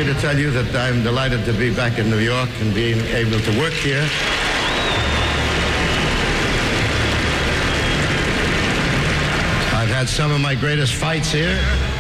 happy to tell you that I'm delighted to be back in New York and being able to work here. I've had some of my greatest fights here.